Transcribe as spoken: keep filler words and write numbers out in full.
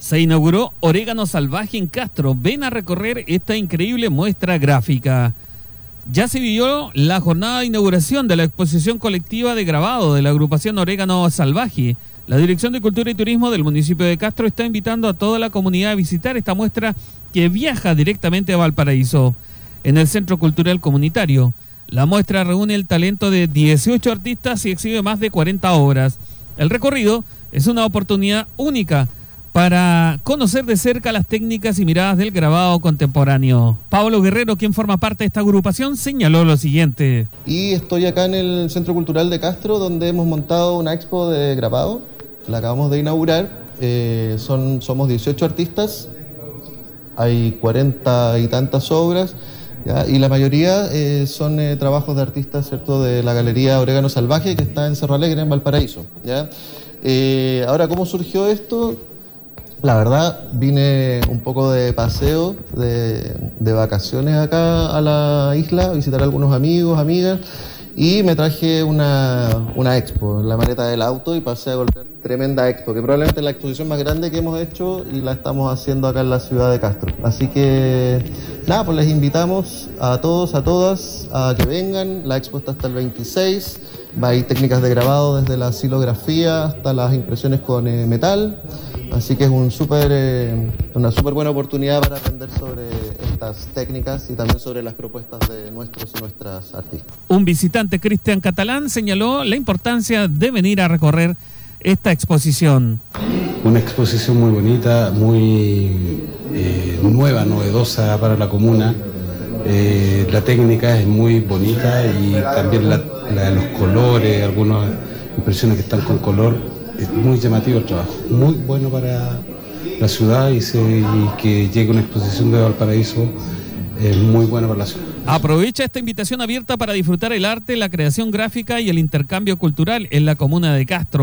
Se inauguró Orégano Salvaje en Castro. Ven a recorrer esta increíble muestra gráfica. Ya se vivió la jornada de inauguración de la exposición colectiva de grabado de la agrupación Orégano Salvaje. La Dirección de Cultura y Turismo del municipio de Castro está invitando a toda la comunidad a visitar esta muestra que viaja directamente a Valparaíso, en el Centro Cultural Comunitario. La muestra reúne el talento de dieciocho artistas y exhibe más de cuarenta obras. El recorrido es una oportunidad única para conocer de cerca las técnicas y miradas del grabado contemporáneo. Pablo Guerrero, quien forma parte de esta agrupación, señaló lo siguiente. Y estoy acá en el Centro Cultural de Castro, donde hemos montado una expo de grabado. La acabamos de inaugurar. Eh, son, somos dieciocho artistas, hay cuarenta y tantas obras, ¿ya? Y la mayoría eh, son eh, trabajos de artistas, ¿cierto?, de la Galería Orégano Salvaje, que está en Cerro Alegre, en Valparaíso, ¿ya? Eh, ahora, ¿cómo surgió esto? La verdad, vine un poco de paseo, de, de vacaciones acá a la isla, a visitar a algunos amigos, amigas, y me traje una, una expo en la maleta del auto y pasé a golpear tremenda expo, que probablemente es la exposición más grande que hemos hecho y la estamos haciendo acá en la ciudad de Castro. Así que, nada, pues les invitamos a todos, a todas, a que vengan. La expo está hasta el veintiséis, va a ir técnicas de grabado desde la silografía hasta las impresiones con eh, metal. Así que es un super, eh, una súper buena oportunidad para aprender sobre estas técnicas y también sobre las propuestas de nuestros y nuestras artistas. Un visitante, Cristian Catalán, señaló la importancia de venir a recorrer esta exposición. Una exposición muy bonita, muy eh, nueva, novedosa para la comuna. Eh, la técnica es muy bonita y también la, la, los colores, algunas impresiones que están con color. Es muy llamativo el trabajo, muy bueno para la ciudad y, se, y que llegue una exposición de Valparaíso es muy bueno para la ciudad. Aprovecha esta invitación abierta para disfrutar el arte, la creación gráfica y el intercambio cultural en la comuna de Castro.